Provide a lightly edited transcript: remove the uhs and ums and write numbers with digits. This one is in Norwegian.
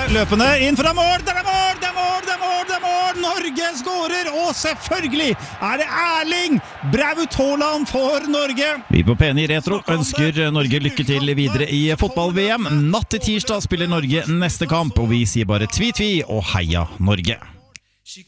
løpende inn fra mål. Det er mål, det er mål, det er mål, det er mål. Norge skårer, og selvfølgelig er det Erling Braut Haaland for Norge. Vi på PNI Retro ønsker Norge lykke til videre i fotball-VM. Natt til tirsdag spiller Norge neste kamp, og vi sier bare tvi-tvi og heia Norge.